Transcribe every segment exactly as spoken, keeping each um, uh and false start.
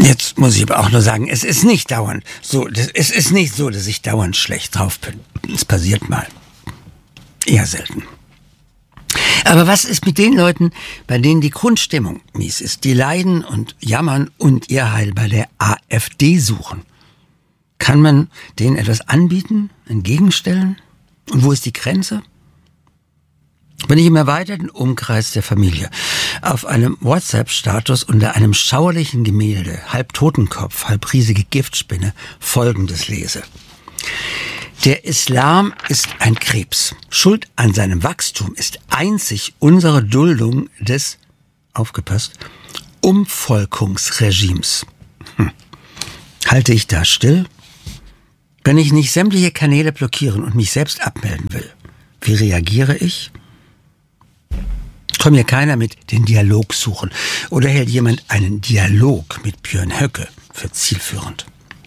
Jetzt muss ich aber auch nur sagen, es ist nicht dauernd so, es ist nicht so, dass ich dauernd schlecht drauf bin. Es passiert mal. Eher selten. Aber was ist mit den Leuten, bei denen die Grundstimmung mies ist, die leiden und jammern und ihr Heil bei der AfD suchen? Kann man denen etwas anbieten, entgegenstellen? Und wo ist die Grenze? Wenn ich im erweiterten Umkreis der Familie auf einem WhatsApp-Status unter einem schauerlichen Gemälde, halb Totenkopf, halb riesige Giftspinne, Folgendes lese. Der Islam ist ein Krebs. Schuld an seinem Wachstum ist einzig unsere Duldung des, aufgepasst, Umvolkungsregimes. Hm. Halte ich da still? Wenn ich nicht sämtliche Kanäle blockieren und mich selbst abmelden will, wie reagiere ich? Kommt mir keiner mit den Dialog suchen oder hält jemand einen Dialog mit Björn Höcke für zielführend?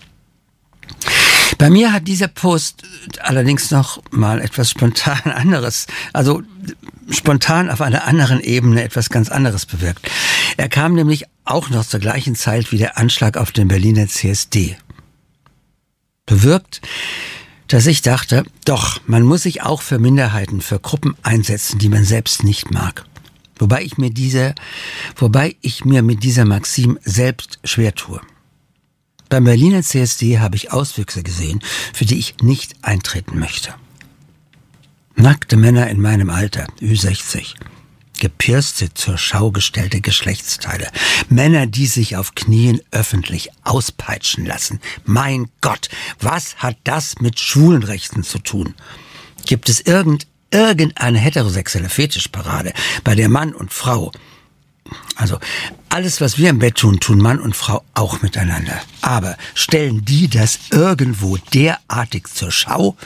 Bei mir hat dieser Post allerdings noch mal etwas spontan anderes, also spontan auf einer anderen Ebene etwas ganz anderes bewirkt. Er kam nämlich auch noch zur gleichen Zeit wie der Anschlag auf den Berliner C S D. Bewirkt, dass ich dachte, doch, man muss sich auch für Minderheiten, für Gruppen einsetzen, die man selbst nicht mag. Wobei ich mir diese, wobei ich mir mit dieser Maxim selbst schwer tue. Beim Berliner C S D habe ich Auswüchse gesehen, für die ich nicht eintreten möchte. Nackte Männer in meinem Alter, Ü sechzig, gepierste, zur Schau gestellte Geschlechtsteile, Männer, die sich auf Knien öffentlich auspeitschen lassen. Mein Gott, was hat das mit Schwulenrechten zu tun? Gibt es irgend, irgendeine heterosexuelle Fetischparade, bei der Mann und Frau, also alles, was wir im Bett tun, tun Mann und Frau auch miteinander. Aber stellen die das irgendwo derartig zur Schau?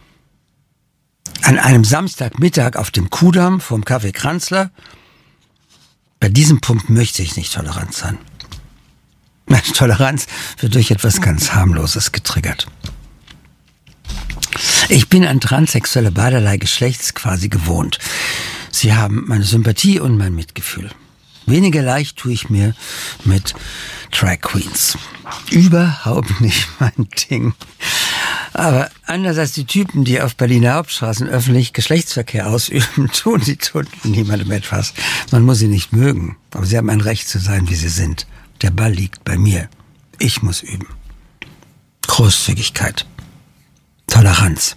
An einem Samstagmittag auf dem Kudamm vorm Café Kranzler? Bei diesem Punkt möchte ich nicht tolerant sein. Meine Toleranz wird durch etwas ganz Harmloses getriggert. Ich bin an Transsexuelle beiderlei Geschlechts quasi gewohnt. Sie haben meine Sympathie und mein Mitgefühl. Weniger leicht tue ich mir mit Drag Queens. Überhaupt nicht mein Ding. Aber anders als die Typen, die auf Berliner Hauptstraßen öffentlich Geschlechtsverkehr ausüben, tun die Toten niemandem etwas. Man muss sie nicht mögen, aber sie haben ein Recht zu sein, wie sie sind. Der Ball liegt bei mir. Ich muss üben. Großzügigkeit. Toleranz.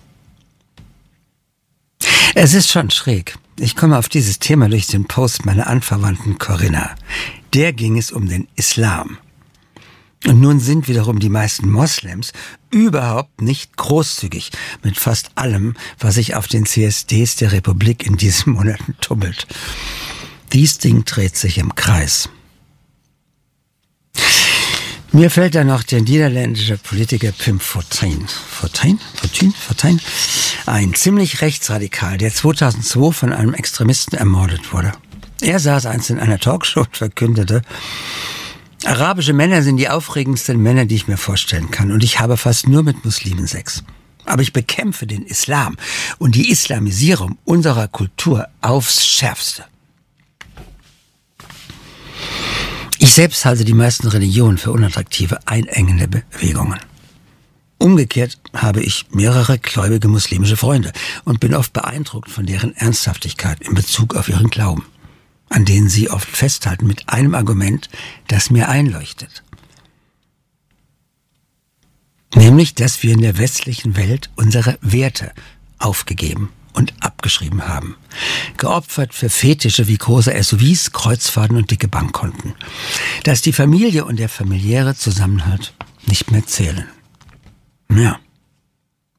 Es ist schon schräg. Ich komme auf dieses Thema durch den Post meiner Anverwandten Corinna. Der ging es um den Islam. Und nun sind wiederum die meisten Moslems überhaupt nicht großzügig mit fast allem, was sich auf den C S Ds der Republik in diesen Monaten tummelt. Dies Ding dreht sich im Kreis. Mir fällt da noch der niederländische Politiker Pim Fortuyn, Fortuyn, Fortuyn, Fortuyn, ein, ziemlich rechtsradikal, der zweitausendzwei von einem Extremisten ermordet wurde. Er saß einst in einer Talkshow und verkündete, arabische Männer sind die aufregendsten Männer, die ich mir vorstellen kann, und ich habe fast nur mit Muslimen Sex. Aber ich bekämpfe den Islam und die Islamisierung unserer Kultur aufs Schärfste. Ich selbst halte die meisten Religionen für unattraktive, einengende Bewegungen. Umgekehrt habe ich mehrere gläubige muslimische Freunde und bin oft beeindruckt von deren Ernsthaftigkeit in Bezug auf ihren Glauben, an denen sie oft festhalten mit einem Argument, das mir einleuchtet. Nämlich, dass wir in der westlichen Welt unsere Werte aufgegeben und abgeschrieben haben. Geopfert für Fetische wie große S U Vs, Kreuzfahrten und dicke Bankkonten. Dass die Familie und der familiäre Zusammenhalt nicht mehr zählen. Ja.